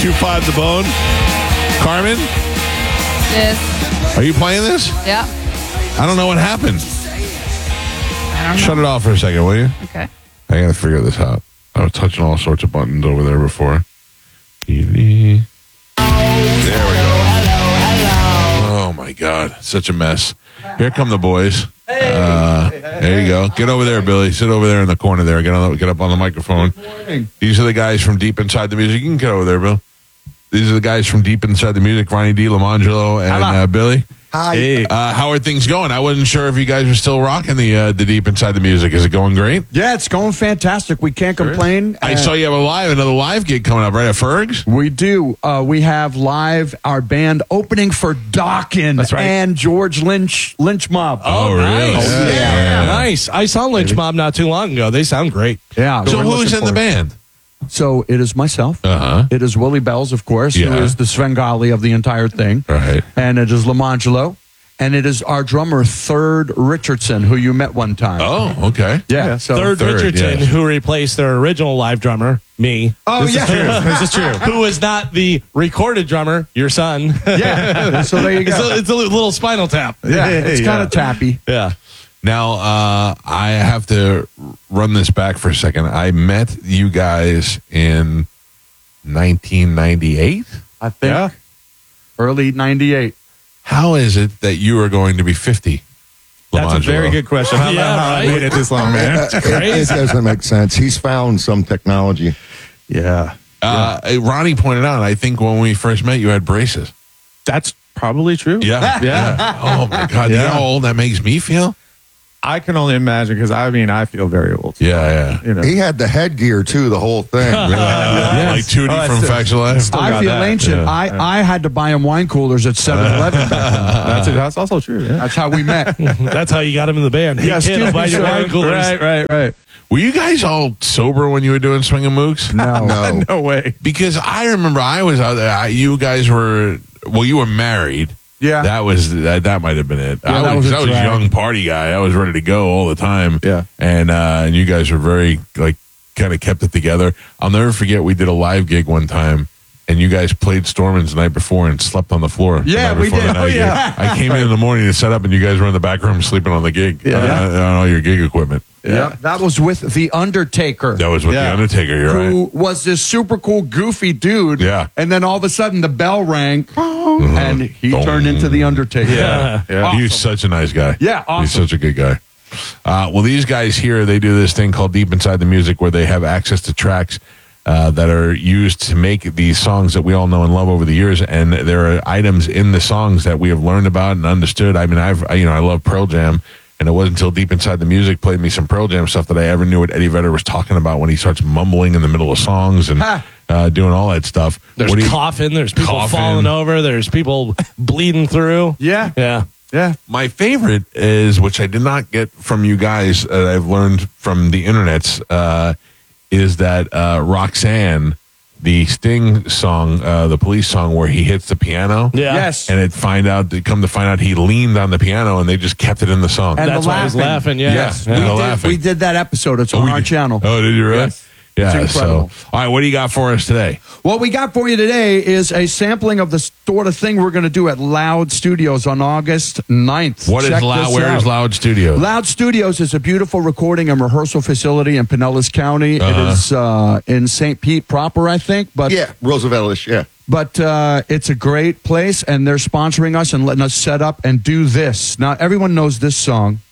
2-5 the bone. Carmen, Yes. are you playing this? Yeah. I don't know what happened. I don't know. Shut it off for a second, will you? Okay. I gotta figure this out. I was touching all sorts of buttons over there before. There we go. Oh my God, such a mess. Here come the boys. There you go. Get over there, Billy. Sit over there in the corner there. Get up on the microphone. These are the guys from Deep Inside the Music. You can get over there, Bill. These are the guys from Deep Inside the Music, Ronnie D, Lamangelo, and Billy. Hi. Hey. How are things going? I wasn't sure if you guys are still rocking the Deep Inside the Music. Is it going great? Yeah, it's going fantastic. We can't complain. I saw you have another live gig coming up, right, at Ferg's? We do. We have live our band opening for Dawkins and George Lynch Mob. Oh, really? Nice. Yeah. Nice. I saw Lynch Mob not too long ago. They sound great. Yeah. So we're who's looking in the forward. band? So it is myself. Uh-huh. It is Willie Bells, of course, Yeah. who is the Svengali of the entire thing. Right. And it is Lamangelo. And it is our drummer, Third Richardson, who you met one time. Oh, okay. Yeah. So Third Richardson, yes. who replaced their original live drummer, me. Oh, This yeah. is true. This is true. Who is not the recorded drummer, your son. Yeah. So there you go. It's a little Spinal Tap. Yeah. It's kind of tappy. Yeah. Now, I have to run this back for a second. I met you guys in 1998. I think. Early 98. How is it that you are going to be 50? That's a very good question. I don't know Yeah, how I right? made it this long, man. It doesn't make sense. He's found some technology. Yeah. Ronnie pointed out, I think when we first met, you had braces. That's probably true. Yeah. Yeah. Oh, my God. You know Yeah. how old that makes me feel? I can only imagine because I feel very old. Yeah. You know. He had the headgear too, the whole thing. Like Tootie Oh, I from still- Facts of Life. I got feel that. ancient. Yeah. I had to buy him wine coolers at 7-Eleven back then. That's also true. Yeah. That's how we met. That's how you got him in the band. Hey, kid, I'll buy you wine coolers. Right. Were you guys all sober when you were doing Swing and Mooks? No. No way. Because I remember I was out there. You guys were, you were married. Yeah. That might have been it. Yeah, I that was was a a drag. young party guy. I was ready to go all the time. Yeah. And you guys were very kind of kept it together. I'll never forget we did a live gig one time, and you guys played Stormins the night before and slept on the floor. Yeah, the night we before did. the night Oh, gig. yeah. I came in the morning to set up, and you guys were in the back room sleeping on the gig. Yeah. On all your gig equipment. Yeah. That was with The Undertaker. That was with Yeah. the Undertaker. You're Who right. was this super cool, goofy dude. Yeah. And then all of a sudden the bell rang, and he turned into The Undertaker. Yeah. He's such a nice guy. Yeah, awesome. He's such a good guy. Well, these guys here, they do this thing called Deep Inside the Music where they have access to tracks that are used to make these songs that we all know and love over the years. And there are items in the songs that we have learned about and understood. I mean, I love Pearl Jam. And it wasn't until Deep Inside the Music played me some Pearl Jam stuff that I ever knew what Eddie Vedder was talking about when he starts mumbling in the middle of songs and doing all that stuff. There's What do you- coughing. There's people Coughing. falling over. There's people bleeding through. Yeah. Yeah. Yeah. My favorite is, which I did not get from you guys, I've learned from the internets, is that Roxanne, the Sting song, the Police song, where he hits the piano. Yeah. Yes. And come to find out he leaned on the piano and they just kept it in the song. And That's the why I was laughing. laughing. Yeah. Yes. Yeah. And the laughing. We did that episode. It's on we our did- channel. Oh, did you really? Yes. Yeah. It's So, incredible. all right, what do you got for us today? What we got for you today is a sampling of the sort of thing we're going to do at Loud Studios on August 9th. What is Check Loud? this Where out. is Loud Studios? Loud Studios is a beautiful recording and rehearsal facility in Pinellas County. It is in St. Pete proper, I think. But Yeah, Roosevelt-ish, yeah. But it's a great place, and they're sponsoring us and letting us set up and do this. Now, everyone knows this song.